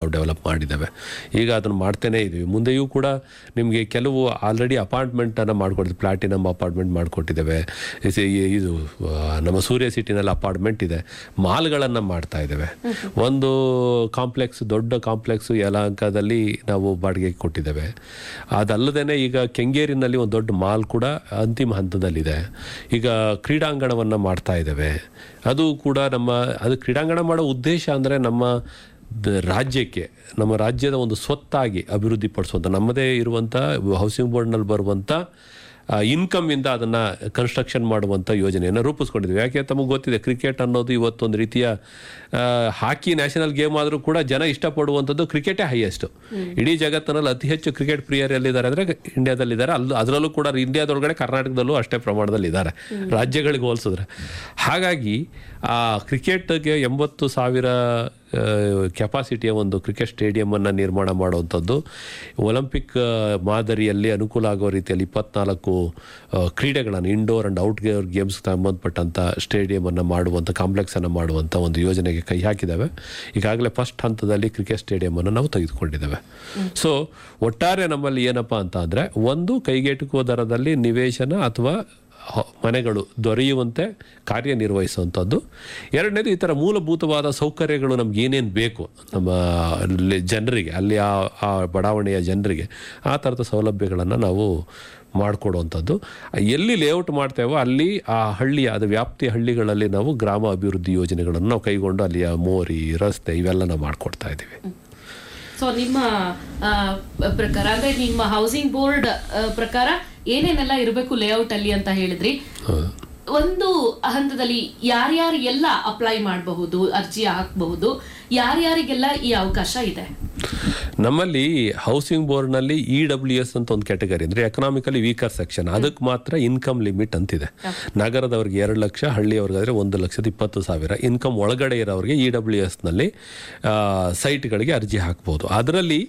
ನಾವು ಡೆವಲಪ್ ಮಾಡಿದ್ದೇವೆ. ಈಗ ಅದನ್ನು ಮಾಡ್ತೇನೆ ಇದ್ದೀವಿ. ಮುಂದೆಯೂ ಕೂಡ ನಿಮಗೆ ಕೆಲವು ಆಲ್ರೆಡಿ ಅಪಾರ್ಟ್ಮೆಂಟನ್ನು ಮಾಡಿಕೊಟ್ಟಿದ್ವಿ. Platinum apartment ಮಾಡಿಕೊಟ್ಟಿದ್ದೇವೆ. ಇದು ನಮ್ಮ ಸೂರ್ಯ ಸಿಟಿನಲ್ಲಿ ಅಪಾರ್ಟ್ಮೆಂಟ್ ಇದೆ. ಮಾಲ್ಗಳನ್ನು ಮಾಡ್ತಾ ಇದ್ದೇವೆ. ಒಂದು ಕಾಂಪ್ಲೆಕ್ಸ್, ದೊಡ್ಡ ಕಾಂಪ್ಲೆಕ್ಸು ಯಲಹಂಕದಲ್ಲಿ ನಾವು ಬಾಡಿಗೆಗೆ ಕೊಟ್ಟಿದ್ದೇವೆ. ಅದಲ್ಲದೆ ಈಗ ಕೆಂಗೇರಿನಲ್ಲಿ ಒಂದು ದೊಡ್ಡ ಮಾಲ್ ಕೂಡ ಅಂತಿಮ ಹಂತದಲ್ಲಿದೆ. ಈಗ ಕ್ರೀಡಾಂಗಣವನ್ನು ಮಾಡ್ತಾ ಇದ್ದೇವೆ. ಅದು ಕೂಡ ಅದು ಕ್ರೀಡಾಂಗಣ ಮಾಡೋ ಉದ್ದೇಶ ಅಂದರೆ ನಮ್ಮ ರಾಜ್ಯಕ್ಕೆ, ನಮ್ಮ ರಾಜ್ಯದ ಒಂದು ಸ್ವತ್ತಾಗಿ ಅಭಿವೃದ್ಧಿ ಪಡಿಸುವಂಥ, ನಮ್ಮದೇ ಇರುವಂಥ ಹೌಸಿಂಗ್ ಬೋರ್ಡ್ನಲ್ಲಿ ಬರುವಂಥ ಇನ್ಕಮಿಂದ ಅದನ್ನು ಕನ್ಸ್ಟ್ರಕ್ಷನ್ ಮಾಡುವಂಥ ಯೋಜನೆಯನ್ನು ರೂಪಿಸ್ಕೊಂಡಿದ್ವಿ. ಯಾಕೆ ತಮಗೆ ಗೊತ್ತಿದೆ, ಕ್ರಿಕೆಟ್ ಅನ್ನೋದು ಇವತ್ತೊಂದು ರೀತಿಯ ಹಾಕಿ ನ್ಯಾಷನಲ್ ಗೇಮ್ ಆದರೂ ಕೂಡ ಜನ ಇಷ್ಟಪಡುವಂಥದ್ದು ಕ್ರಿಕೆಟೇ ಹೈಯೆಸ್ಟು. ಇಡೀ ಜಗತ್ತಿನಲ್ಲಿ ಅತಿ ಹೆಚ್ಚು ಕ್ರಿಕೆಟ್ ಪ್ರಿಯರ್ ಎಲ್ಲಿದ್ದಾರೆ ಅಂದರೆ ಇಂಡಿಯಾದಲ್ಲಿದ್ದಾರೆ. ಅದರಲ್ಲೂ ಕೂಡ ಇಂಡಿಯಾದೊಳಗಡೆ ಕರ್ನಾಟಕದಲ್ಲೂ ಅಷ್ಟೇ ಪ್ರಮಾಣದಲ್ಲಿ ಇದ್ದಾರೆ, ರಾಜ್ಯಗಳಿಗೆ ಹೋಲಿಸಿದ್ರೆ. ಹಾಗಾಗಿ ಆ ಕ್ರಿಕೆಟ್ಗೆ 80,000 ಕೆಪಾಸಿಟಿಯ ಒಂದು ಕ್ರಿಕೆಟ್ ಸ್ಟೇಡಿಯಮನ್ನು ನಿರ್ಮಾಣ ಮಾಡುವಂಥದ್ದು, ಒಲಿಂಪಿಕ್ ಮಾದರಿಯಲ್ಲಿ ಅನುಕೂಲ ಆಗೋ ರೀತಿಯಲ್ಲಿ 24 ಕ್ರೀಡೆಗಳನ್ನು, ಇಂಡೋರ್ ಆ್ಯಂಡ್ ಔಟ್ಡೋರ್ ಗೇಮ್ಸ್ಗೆ ಸಂಬಂಧಪಟ್ಟಂಥ ಸ್ಟೇಡಿಯಮನ್ನು ಮಾಡುವಂಥ, ಕಾಂಪ್ಲೆಕ್ಸನ್ನು ಮಾಡುವಂಥ ಒಂದು ಯೋಜನೆಗೆ ಕೈ ಹಾಕಿದ್ದೇವೆ. ಈಗಾಗಲೇ ಫಸ್ಟ್ ಹಂತದಲ್ಲಿ ಕ್ರಿಕೆಟ್ ಸ್ಟೇಡಿಯಮನ್ನು ನಾವು ತೆಗೆದುಕೊಂಡಿದ್ದೇವೆ. ಸೊ ಒಟ್ಟಾರೆ ನಮ್ಮಲ್ಲಿ ಏನಪ್ಪ ಅಂತ ಅಂದರೆ, ಒಂದು ಕೈಗೆಟುಕುವ ದರದಲ್ಲಿ ನಿವೇಶನ ಅಥವಾ ಮನೆಗಳು ದೊರೆಯುವಂತೆ ಕಾರ್ಯನಿರ್ವಹಿಸುವಂಥದ್ದು. ಎರಡನೇದು, ಈ ಥರ ಮೂಲಭೂತವಾದ ಸೌಕರ್ಯಗಳು ನಮ್ಗೆ ಏನೇನು ಬೇಕು ನಮ್ಮ ಜನರಿಗೆ, ಅಲ್ಲಿ ಆ ಬಡಾವಣೆಯ ಜನರಿಗೆ ಆ ಥರದ ಸೌಲಭ್ಯಗಳನ್ನು ನಾವು ಮಾಡಿಕೊಡುವಂಥದ್ದು. ಎಲ್ಲಿ ಲೇಔಟ್ ಮಾಡ್ತೇವೋ ಅಲ್ಲಿ ಆ ಹಳ್ಳಿಯ, ಅದು ವ್ಯಾಪ್ತಿ ಹಳ್ಳಿಗಳಲ್ಲಿ ನಾವು ಗ್ರಾಮ ಅಭಿವೃದ್ಧಿ ಯೋಜನೆಗಳನ್ನು ನಾವು ಕೈಗೊಂಡು ಅಲ್ಲಿಯ ಮೋರಿ, ರಸ್ತೆ ಇವೆಲ್ಲ ನಾವು ಮಾಡಿಕೊಡ್ತಾ ಇದ್ದೀವಿ. ಸೊ ನಿಮ್ಮ ಪ್ರಕಾರ, ಅಂದರೆ ನಿಮ್ಮ ಹೌಸಿಂಗ್ ಬೋರ್ಡ್ ಪ್ರಕಾರ ಏನೇನೆಲ್ಲ ಇರಬೇಕು ಲೇಔಟ್ ಅಲ್ಲಿ ಅಂತ ಹೇಳಿದ್ರಿ. ಒಂದು ಹಂತದಲ್ಲಿ ಯಾರ್ಯಾರಿಗೆಲ್ಲ ಅಪ್ಲೈ ಮಾಡಬಹುದು, ಅರ್ಜಿ ಹಾಕಬಹುದು, ಯಾರ್ಯಾರಿಗೆಲ್ಲ ಈ ಅವಕಾಶ ಇದೆ? ನಮ್ಮಲ್ಲಿ ಹೌಸಿಂಗ್ ಬೋರ್ಡ್ನಲ್ಲಿ EWS ಅಂತ ಒಂದು ಕ್ಯಾಟಗರಿ, ಅಂದರೆ ಎಕನಾಮಿಕಲಿ ವೀಕರ್ ಸೆಕ್ಷನ್, ಅದಕ್ಕೆ ಮಾತ್ರ ಇನ್ಕಮ್ ಲಿಮಿಟ್ ಅಂತಿದೆ. ನಗರದವ್ರಿಗೆ 2 ಲಕ್ಷ, ಹಳ್ಳಿಯವ್ರಿಗಾದರೆ 1,20,000 ಇನ್ಕಮ್ ಒಳಗಡೆ ಇರೋರಿಗೆ EWSನಲ್ಲಿ ಸೈಟ್ಗಳಿಗೆ ಅರ್ಜಿ ಹಾಕ್ಬೋದು. ಅದರಲ್ಲಿ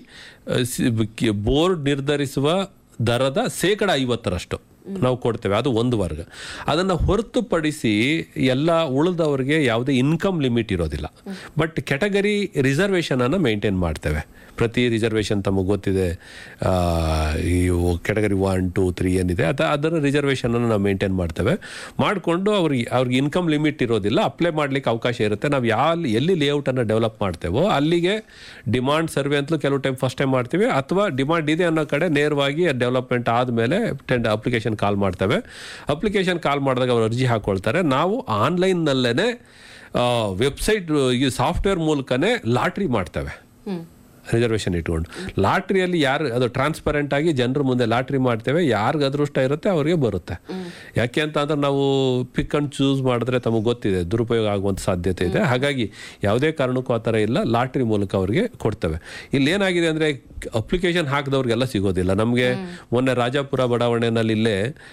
ಬೋರ್ಡ್ ನಿರ್ಧರಿಸುವ ದರದ 50% ನಾವು ಕೊಡ್ತೇವೆ, ಅದು ಒಂದು ವರ್ಗ. ಅದನ್ನು ಹೊರತುಪಡಿಸಿ ಎಲ್ಲ ಉಳಿದವರಿಗೆ ಯಾವುದೇ ಇನ್ಕಮ್ ಲಿಮಿಟ್ ಇರೋದಿಲ್ಲ. ಬಟ್ ಕ್ಯಾಟಗರಿ ರಿಸರ್ವೇಷನನ್ನು ಮೇಂಟೈನ್ ಮಾಡ್ತೇವೆ. ಪ್ರತಿ ರಿಸರ್ವೇಷನ್ ತಮಗೆ ಗೊತ್ತಿದೆ, ಈ ಕ್ಯಾಟಗರಿ 1, 2, 3 ಏನಿದೆ ಅದರ ರಿಸರ್ವೇಷನನ್ನು ನಾವು ಮೇಂಟೈನ್ ಮಾಡ್ತೇವೆ. ಮಾಡಿಕೊಂಡು ಅವ್ರಿಗೆ ಇನ್ಕಮ್ ಲಿಮಿಟ್ ಇರೋದಿಲ್ಲ, ಅಪ್ಲೈ ಮಾಡಲಿಕ್ಕೆ ಅವಕಾಶ ಇರುತ್ತೆ. ನಾವು ಎಲ್ಲಿ ಲೇಔಟನ್ನು ಡೆವಲಪ್ ಮಾಡ್ತೇವೋ ಅಲ್ಲಿಗೆ ಡಿಮಾಂಡ್ ಸರ್ವೆ ಅಂತಲೂ ಕೆಲವು ಟೈಮ್ ಫಸ್ಟ್ ಟೈಮ್ ಮಾಡ್ತೀವಿ, ಅಥವಾ ಡಿಮಾಂಡ್ ಇದೆ ಅನ್ನೋ ಕಡೆ ನೇರವಾಗಿ ಡೆವಲಪ್ಮೆಂಟ್ ಆದಮೇಲೆ ಅಪ್ಲಿಕೇಶನ್ ಕಾಲ್ ಮಾಡ್ತೇವೆ. ಅಪ್ಲಿಕೇಶನ್ ಕಾಲ್ ಮಾಡಿದಾಗ ಅವ್ರು ಅರ್ಜಿ ಹಾಕ್ಕೊಳ್ತಾರೆ. ನಾವು ಆನ್ಲೈನ್ನಲ್ಲೇ ವೆಬ್ಸೈಟ್, ಈ ಸಾಫ್ಟ್ವೇರ್ ಮೂಲಕನೇ ಲಾಟ್ರಿ ಮಾಡ್ತೇವೆ. ರಿಸರ್ವೇಷನ್ ಇಟ್ಕೊಂಡು ಲಾಟ್ರಿಯಲ್ಲಿ ಯಾರು, ಅದು ಟ್ರಾನ್ಸ್ಪರೆಂಟ್ ಆಗಿ ಜನರ ಮುಂದೆ ಲಾಟ್ರಿ ಮಾಡ್ತೇವೆ. ಯಾರಿಗೆ ಅದೃಷ್ಟ ಇರುತ್ತೆ ಅವ್ರಿಗೆ ಬರುತ್ತೆ. ಯಾಕೆ ಅಂತ ಅಂದ್ರೆ ನಾವು ಪಿಕ್ ಅಂಡ್ ಚೂಸ್ ಮಾಡಿದ್ರೆ ತಮಗೆ ಗೊತ್ತಿದೆ ದುರುಪಯೋಗ ಆಗುವಂಥ ಸಾಧ್ಯತೆ ಇದೆ. ಹಾಗಾಗಿ ಯಾವುದೇ ಕಾರಣಕ್ಕೂ ಆ ಥರ ಇಲ್ಲ, ಲಾಟ್ರಿ ಮೂಲಕ ಅವ್ರಿಗೆ ಕೊಡ್ತೇವೆ. ಇಲ್ಲಿ ಏನಾಗಿದೆ ಅಂದರೆ, ಅಪ್ಲಿಕೇಶನ್ ಹಾಕಿದವ್ರಿಗೆಲ್ಲ ಸಿಗೋದಿಲ್ಲ. ನಮಗೆ ಮೊನ್ನೆ ರಾಜಾಪುರ ಬಡಾವಣೆಯಲ್ಲಿ ಇಲ್ಲೇ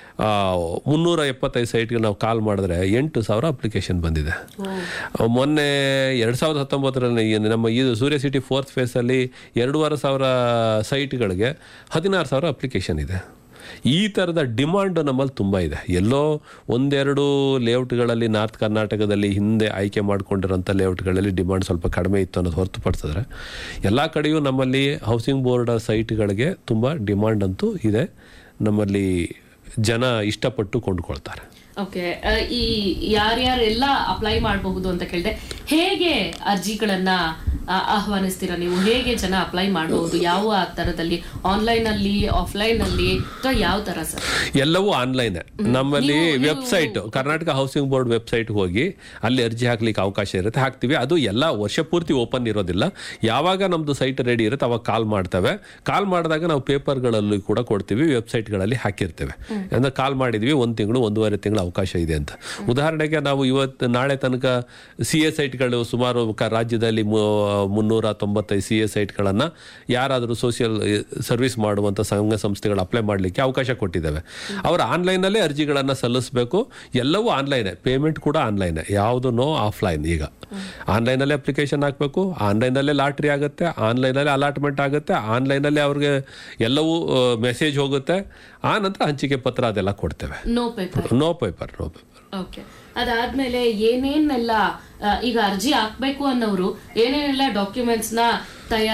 375 ಸೈಟ್ಗೆ ನಾವು ಕಾಲ್ ಮಾಡಿದ್ರೆ 8,000 ಅಪ್ಲಿಕೇಶನ್ ಬಂದಿದೆ. ಮೊನ್ನೆ 2019ರಲ್ಲಿ ನಮ್ಮ ಇದು ಸೂರ್ಯ ಸಿಟಿ 4th ಫೇಸಲ್ಲಿ 2,500 ಸೈಟ್ಗಳಿಗೆ 16,000 ಅಪ್ಲಿಕೇಶನ್ ಇದೆ. ಈ ಥರದ ಡಿಮಾಂಡ್ ನಮ್ಮಲ್ಲಿ ತುಂಬ ಇದೆ. ಎಲ್ಲೋ 1-2 ಲೇಔಟ್ಗಳಲ್ಲಿ ನಾರ್ತ್ ಕರ್ನಾಟಕದಲ್ಲಿ ಹಿಂದೆ ಆಯ್ಕೆ ಮಾಡ್ಕೊಂಡಿರೋಂಥ ಲೇಔಟ್ಗಳಲ್ಲಿ ಡಿಮಾಂಡ್ ಸ್ವಲ್ಪ ಕಡಿಮೆ ಇತ್ತು ಅನ್ನೋದು ಹೊರತುಪಡಿಸಿದ್ರೆ ಎಲ್ಲ ಕಡೆಯೂ ನಮ್ಮಲ್ಲಿ ಹೌಸಿಂಗ್ ಬೋರ್ಡ್ ಸೈಟ್ಗಳಿಗೆ ತುಂಬ ಡಿಮಾಂಡ್ ಅಂತೂ ಇದೆ. ನಮ್ಮಲ್ಲಿ ಜನ ಇಷ್ಟಪಟ್ಟು ಕೊಂಡುಕೊಳ್ತಾರೆ. ಓಕೆ, ಈ ಯಾರ್ಯಾರೆಲ್ಲ ಅಪ್ಲೈ ಮಾಡಬಹುದು ಅಂತ ಕೇಳಿದೆ. ಹೇಗೆ ಅರ್ಜಿಗಳನ್ನ ಆಹ್ವಾನಿಸ್ತೀರಾ ನೀವು? ಹೇಗೆ ಜನ ಅಪ್ಲೈ ಮಾಡಬಹುದು? ಯಾವ ತರದಲ್ಲಿ, ಆನ್ಲೈನ್ ಅಲ್ಲಿ, ಆಫ್ಲೈನ್ ಅಲ್ಲಿ, ಅಥವಾ ಯಾವ ತರ ಸರ್? ಎಲ್ಲವೂ ಆನ್ಲೈನ್. ನಮ್ಮಲ್ಲಿ website, Karnataka housing board website ಹೋಗಿ ಅಲ್ಲಿ ಅರ್ಜಿ ಹಾಕ್ಲಿಕ್ಕೆ ಅವಕಾಶ ಇರುತ್ತೆ, ಹಾಕ್ತಿವಿ. ಅದು ಎಲ್ಲ ವರ್ಷ ಪೂರ್ತಿ ಓಪನ್ ಇರೋದಿಲ್ಲ. ಯಾವಾಗ ನಮ್ದು ಸೈಟ್ ರೆಡಿ ಇರುತ್ತೆ ಅವಾಗ ಕಾಲ್ ಮಾಡ್ತೇವೆ. ಕಾಲ್ ಮಾಡಿದಾಗ ನಾವು ಪೇಪರ್ಗಳಲ್ಲಿ ಕೂಡ ಕೊಡ್ತೀವಿ, ವೆಬ್ಸೈಟ್ಗಳಲ್ಲಿ ಹಾಕಿರ್ತೇವೆ. ಅಂದ್ರೆ ಕಾಲ್ ಮಾಡಿದ್ವಿ 1 ತಿಂಗಳು 1.5 ತಿಂಗಳು ಅವಕಾಶ ಇದೆ ಅಂತ. ಉದಾಹರಣೆಗೆ ನಾವು ನಾಳೆ ತನಕ CA ಸೈಟ್ಗಳು ಸುಮಾರು ರಾಜ್ಯದಲ್ಲಿ 395 CA ಸೈಟ್ಗಳನ್ನು ಯಾರಾದರೂ ಸೋಷಿಯಲ್ ಸರ್ವಿಸ್ ಮಾಡುವಂಥ ಸಂಘ ಸಂಸ್ಥೆಗಳು ಅಪ್ಲೈ ಮಾಡಲಿಕ್ಕೆ ಅವಕಾಶ ಕೊಟ್ಟಿದ್ದಾವೆ. ಅವರು ಆನ್ಲೈನಲ್ಲೇ ಅರ್ಜಿಗಳನ್ನು ಸಲ್ಲಿಸಬೇಕು. ಎಲ್ಲವೂ ಆನ್ಲೈನೇ, ಪೇಮೆಂಟ್ ಕೂಡ ಆನ್ಲೈನೇ, ಯಾವುದು ನೋ ಆಫ್ಲೈನ್. ಈಗ ಆನ್ಲೈನಲ್ಲೇ ಅಪ್ಲಿಕೇಶನ್ ಹಾಕಬೇಕು, ಆನ್ಲೈನಲ್ಲೇ ಲಾಟ್ರಿ ಆಗುತ್ತೆ, ಆನ್ಲೈನಲ್ಲೇ ಅಲಾಟ್ಮೆಂಟ್ ಆಗುತ್ತೆ, ಆನ್ಲೈನಲ್ಲೇ ಅವ್ರಿಗೆ ಎಲ್ಲವೂ ಮೆಸೇಜ್ ಹೋಗುತ್ತೆ. ಆ ನಂತರ ಹಂಚಿಕೆ ಪತ್ರ ಅದೆಲ್ಲ ಕೊಡ್ತೇವೆ. No paper. ಓಕೆ, ಅದಾದ್ಮೇಲೆ ಏನೇನೆಲ್ಲ ಈಗ ಅರ್ಜಿ ಹಾಕ್ಬೇಕು ಅನ್ನೋರು ಏನೇನೆಲ್ಲ ಡಾಕ್ಯುಮೆಂಟ್ಸ್ ನ ತಯಾರು